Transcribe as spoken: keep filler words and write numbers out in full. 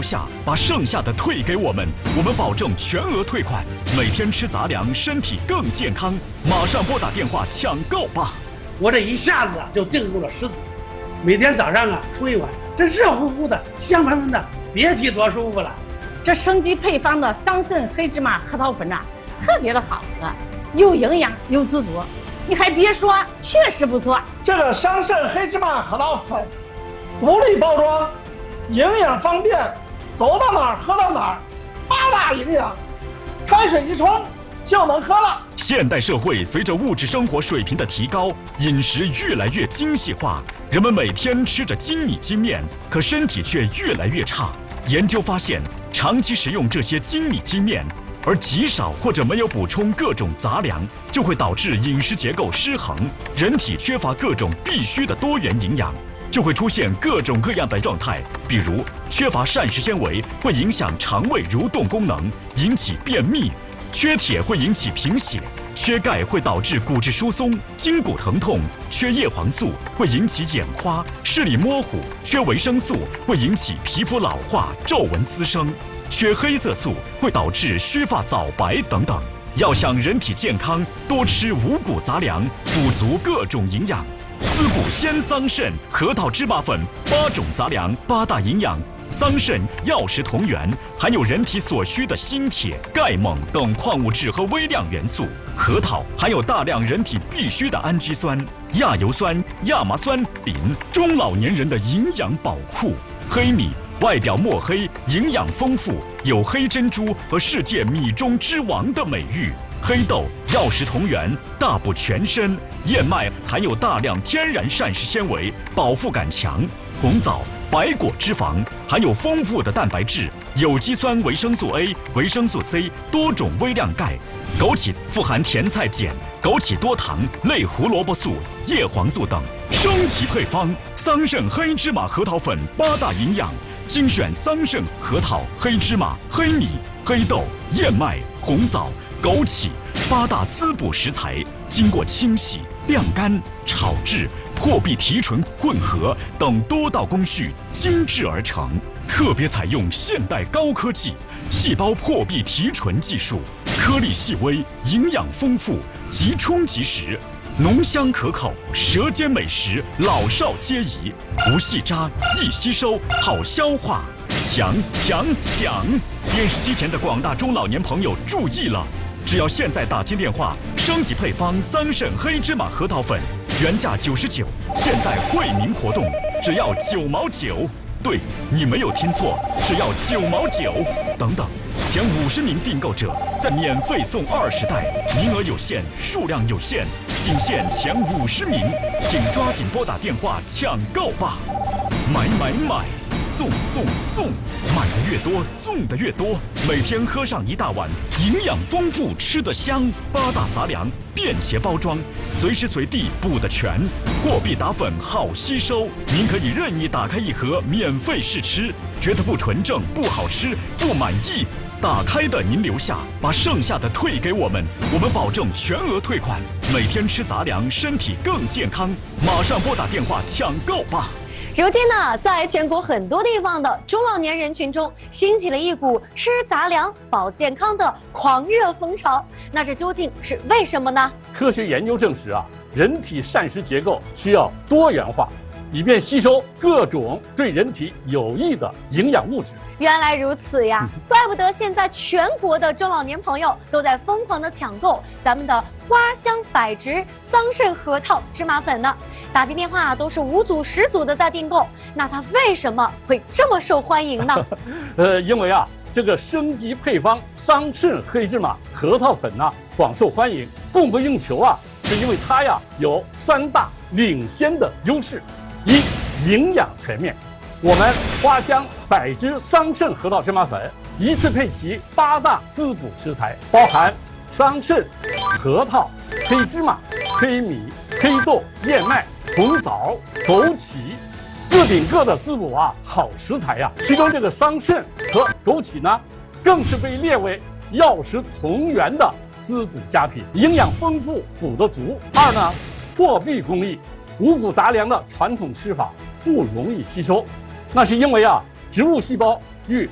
留下，把剩下的退给我们，我们保证全额退款。每天吃杂粮，身体更健康。马上拨打电话抢购吧！ 我这一下子啊就订入了十组，每天早上啊冲一碗，这热乎乎的、香喷喷的，别提多舒服了。 这升级配方的桑葚黑芝麻核桃粉呐、啊，特别的好喝，又营养又滋补。你还别说，确实不错。 这个桑葚黑芝麻核桃粉，独立包装，营养方便，走到哪儿喝到哪儿，八大营养，开水一冲就能喝了。 现代社会随着物质生活水平的提高，饮食越来越精细化，人们每天吃着精米精面，可身体却越来越差。研究发现，长期食用这些精米精面，而极少或者没有补充各种杂粮，就会导致饮食结构失衡，人体缺乏各种必需的多元营养，就会出现各种各样的状态。比如缺乏膳食纤维会影响肠胃蠕动功能，引起便秘；缺铁会引起贫血；缺钙会导致骨质疏松、筋骨疼痛；缺叶黄素会引起眼花、视力模糊；缺维生素会引起皮肤老化、皱纹滋生；缺黑色素会导致须发早白等等。要想人体健康，多吃五谷杂粮，补足各种营养。滋补鲜桑葚、核桃芝麻粉八种杂粮，八大营养。桑葚药食同源，含有人体所需的锌、铁、钙、锰等矿物质和微量元素。核桃含有大量人体必需的氨基酸、亚油酸、亚麻酸磷，中老年人的营养宝库。黑米外表墨黑，营养丰富，有黑珍珠和世界米中之王的美誉。黑豆药食同源，大补全身。燕麦含有大量天然膳食纤维，饱腹感强。红枣白果脂肪含有丰富的蛋白质、有机酸、维生素 A、维生素 C、多种微量钙。枸杞富含甜菜碱、枸杞多糖、类胡萝卜素、叶黄素等。升级配方：桑葚黑芝麻核桃粉八大营养，精选桑葚、核桃、黑芝麻、黑米、黑豆、燕麦、红枣、枸杞八大滋补食材，经过清洗、晾干、炒制、破壁提纯混合等多道工序精制而成，特别采用现代高科技细胞破壁提纯技术，颗粒细微，营养丰富，即冲即食，浓香可口，舌尖美食，老少皆宜，不细渣，易吸收，好消化，强强强！电视机前的广大中老年朋友注意了，只要现在打进电话，升级配方桑葚黑芝麻核桃粉，原价九十九，现在惠民活动，只要九毛九。对，你没有听错，只要九毛九。等等，前五十名订购者再免费送二十袋，名额有限，数量有限，仅限前五十名，请抓紧拨打电话抢购吧！买买买！送送送，买的越多，送的越多。每天喝上一大碗，营养丰富，吃得香。八大杂粮，便携包装，随时随地补得全。破壁打粉好吸收，您可以任意打开一盒免费试吃。觉得不纯正、不好吃、不满意，打开的您留下，把剩下的退给我们，我们保证全额退款。每天吃杂粮，身体更健康。马上拨打电话抢购吧！ 如今呢，在全国很多地方的中老年人群中，兴起了一股吃杂粮保健康的狂热风潮。那这究竟是为什么呢？ 科学研究证实啊，人体膳食结构需要多元化，以便吸收各种对人体有益的营养物质。 原来如此呀，怪不得现在全国的中老年朋友都在疯狂的抢购咱们的花香百植桑葚核桃芝麻粉呢。打进电话都是五组十组的在订购，那它为什么会这么受欢迎呢？ 呃，因为啊，这个升级配方桑葚黑芝麻核桃粉呢、啊、广受欢迎，供不应求啊，是因为它呀有三大领先的优势：一、营养全面。我们花香百植桑葚核桃芝麻粉一次配齐八大滋补食材，包含桑葚、核桃、黑芝麻、黑米、黑豆、燕麦、红枣、枸杞，各顶各的滋补啊好食材呀、啊。其中这个桑葚和枸杞呢，更是被列为药食同源的滋补佳品，营养丰富，补得足。二呢，破壁工艺，五谷杂粮的传统吃法不容易吸收。那是因为啊，植物细胞